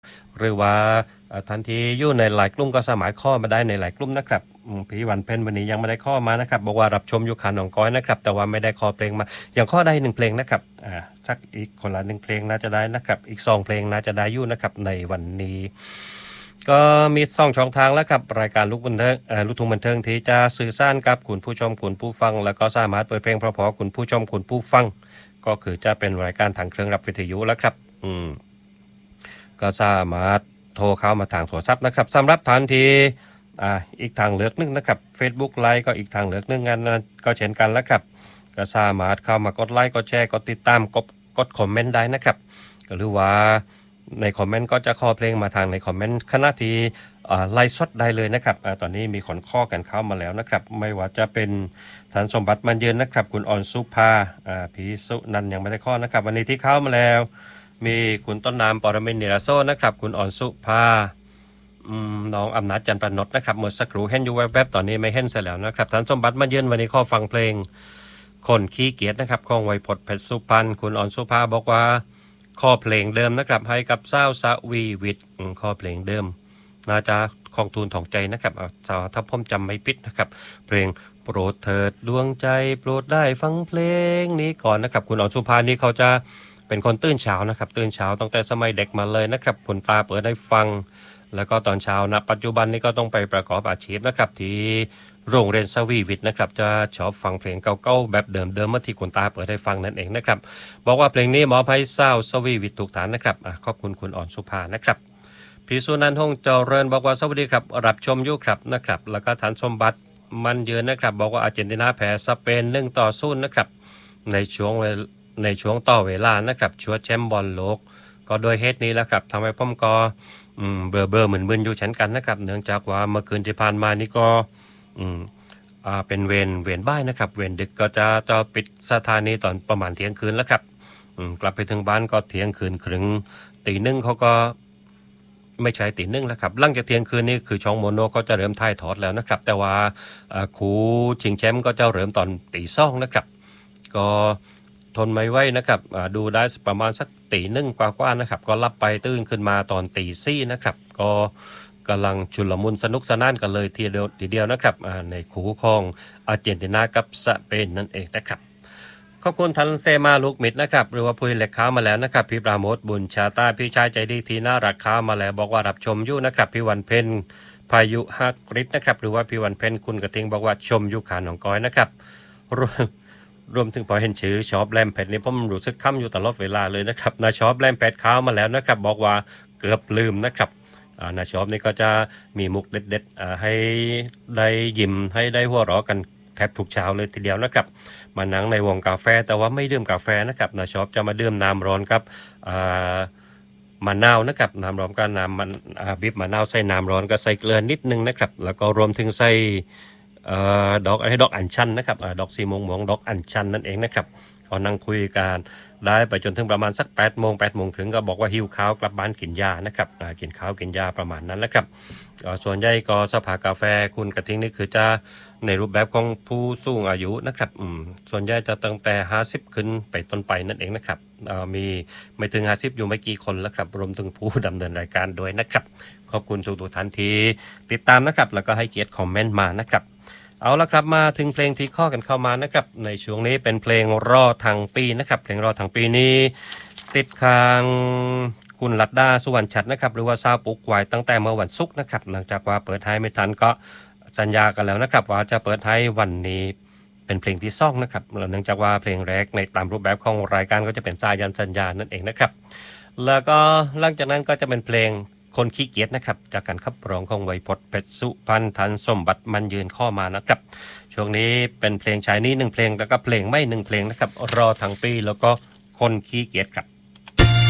หรือว่าทันทีอยู่ในหลายกลุ่มก็สามารถข้อมาได้ในหลายกลุ่มนะครับพี่วันเพ็ญวันนี้ยังไม่ได้ข้อมานะครับบอกว่ารับชมอยู่ขาหนองก้อยนะครับแต่ว่าไม่ได้ข้อเพลงมาอย่างข้อได้1เพลงนะครับสักอีกคนละ1เพลงน่าจะได้นะครับอีก2เพลงน่าจะได้อยู่นะครับในวันนี้ก็มี2 ช่องทางแล้วครับรายการลูกบันเทิงลูกทุ่งบันเทิงที่จะสื่อสารกับคุณผู้ชมคุณผู้ฟังแล้วก็สามารถเปิดเพลงเพราะๆคุณผู้ชมคุณผู้ฟังก็คือจะเป็นรายการทางเครื่องรับวิทยุแล้วครับก็สามารถโทรเข้ามาทางโทรศัพท์นะครับสำหรับทันทีอีกทางเลือกนึงนะครับ Facebook ไลฟ์ก็อีกทางเลือกนึงนั้นก็เช่นกันแล้วครับก็สามารถเข้ามากดไลค์กดแชร์กดติดตามกดคอมเมนต์ได้นะครับหรือว่าในคอมเมนต์ก็จะขอเพลงมาทางในคอมเมนต์ขณะที่ไลฟ์สดได้เลยนะครับตอนนี้มีคนข้อกันเข้ามาแล้วนะครับไม่ว่าจะเป็นท่านสมบัติมันเยือนนะครับคุณออนสุภาพีสุนันยังไม่ได้ข้อนะครับวันนี้ที่เข้ามาแล้วมีคุณต้นน้ำปรเมศนิรโซนะครับคุณอ่อนสุภาน้องอำนาจจันทร์ประนดนะครับเมื่อสักครู่เห็นอยู่แวบๆตอนนี้ไม่เห็นเสียแล้วนะครับท่านสมบัติมาเยือนวันนี้ข้อฟังเพลงคนขี้เกียจนะครับของไวยพจน์เพชรสุพรรณคุณอ่อนสุภาบอกว่าข้อเพลงเดิมนะครับให้กับสาวสวีวิทย์ข้อเพลงเดิมน่าจะของทูลของใจนะครับถ้าผมจำไม่ผิดนะครับเพลงโปรดเถิดดวงใจโปรดได้ฟังเพลงนี้ก่อนนะครับคุณอ่อนสุภานี่เขาจะเป็นคนตื่นเช้านะครับตื่นเช้าตั้งแต่สมัยเด็กมาเลยนะครับผลตาเปิดได้ฟังแล้วก็ตอนเช้านะปัจจุบันนี้ก็ต้องไปประกอบอาชีพนะครับที่โรงเรียนสวีวิทย์นะครับจะชอบฟังเพลงเก่าๆแบบเดิมเมื่อที่คุณตาเปิดให้ฟังนั่นเองนะครับบอกว่าเพลงนี้มอบให้สาวสวีวิทย์ทุกท่านนะครับขอบคุณคุณอ่อนสุภานะครับพี่สุนันท์ฮงเจริญบอกว่าสวัสดีครับรับชมอยู่ครับนะครับแล้วก็ฐานสมบัติมันเยือนนะครับบอกว่าอาร์เจนตินาแพ้สเปน1-0นะครับในช่วงต่อเวลานะครับชัวแชมป์บอลโลกก็โดยเหตุนี้แหละครับทำให้ผมก็เบื่อเหมือนมึนอยู่เช่นกันนะครับเนื่องจากว่าเมื่อคืนที่ผ่านมานี่ก็เป็นเวรบ่ายนะครับเวรดึกก็จะปิดสถานีตอนประมาณเที่ยงคืนแล้วครับกลับไปถึงบ้านก็เที่ยงคืนครึ่งตีหนึ่งเขาก็ไม่ใช่ตีหนึ่งแล้วครับหลังจากเที่ยงคืนนี่คือช่องโมโนก็จะเริ่มถ่ายทอดแล้วนะครับแต่ว่าคู่ชิงแชมป์ก็จะเริ่มตอนตีสองนะครับก็ทนไม่ไหวนะครับดูได้ประมาณสักตีหนึ่งกว่าๆนะครับก็รับไปตื่นขึ้นมาตอนตีสี่นะครับก็กำลังชุลมุนสนุกสนานกันเลยทีเดียวนะครับในคู่ของอาร์เจนตินากับสเปนนั่นเองนะครับขอบคุณทันเซมาลูกมิดนะครับหรือว่าพุยเล็กค้ามาแล้วนะครับพี่ปราโมทบุญชาตาพี่ชายใจดีที่น่ารักค้ามาแล้วบอกว่ารับชมอยู่นะครับพี่วันเพ็ญพายุฮักฤทธิ์นะครับหรือว่าพี่วันเพ็ญคุณกระทิงบอกว่าชมอยู่ขาหนองก้อยนะครับรวมถึงพอเห็นชื่อชอบแลมเพชรนี่ผมรู้สึกค้ำอยู่ตลอดเวลาเลยนะครับนาชอบแลมเพชรค้ามาแล้วนะครับบอกว่าเกือบลืมนะครับนาชอบนี่ก็จะมีมุกเด็ดๆให้ได้ยิ้มให้ได้หัวเราะกันแทบทุกเช้าเลยทีเดียวนะครับมานั่งในวงกาแฟแต่ว่าไม่ดื่มกาแฟนะครับนาชอบจะมาดื่มน้ำร้อนครับมะนาวนะครับน้ำร้อนก็น้ำมันบีบมะนาวใส่น้ำร้อนก็ใส่เกลือนิดนึงนะครับแล้วก็รวมถึงใส่ดอกอัญชันนะครับดอกสีม่วงดอกอัญชันนั่นเองนะครับก็นั่งคุยกันได้ไปจนถึงประมาณสัก8 โมงถึงก็บอกว่าหิวข้าวกลับบ้านกินยานะครับกินข้าวกินยาประมาณนั้นแหละครับส่วนใหญ่ก็สภากาแฟคุณกระทิงนี่คือจะในรูปแบบของผู้สูงอายุนะครับส่วนใหญ่จะตั้งแต่50ขึ้นไปต้นไปนั่นเองนะครับมีไม่ถึง50อยู่ไม่กี่คนแล้วครับรวมถึงผู้ดำเนินรายการด้วยนะครับขอบคุณทุกท่านที่ติดตามนะครับแล้วก็ให้เกียรติคอมเมนต์มานะครับเอาละครับมาถึงเพลงที่ข้อกันเข้ามานะครับในช่วงนี้เป็นเพลงรอทางปีนะครับเพลงรอทางปีนี้ติดค้างคุณลัดดาสุวรรณชัดนะครับหรือว่าซาวปุกไว้ตั้งแต่เมื่อวันศุกร์นะครับหลังจากว่าเปิดให้ไม่ทันก็สัญญากันแล้วนะครับว่าจะเปิดให้วันนี้เป็นเพลงที่ซ่องนะครับเนื่องจากว่าเพลงแรกในตามรูปแบบของรายการก็จะเป็นสายันสัญญานั่นเองนะครับแล้วก็หลังจากนั้นก็จะเป็นเพลงคนขี้เกียจนะครับจากการขับร้องของไวยพจน์เพชรสุพรรณทันสมบัติมันยืนข้อมานะครับช่วงนี้เป็นเพลงชายนี้1เพลงแล้วก็เพลงไม่1เพลงนะครับรอทั้งปีแล้วก็คนขี้เกียจครับ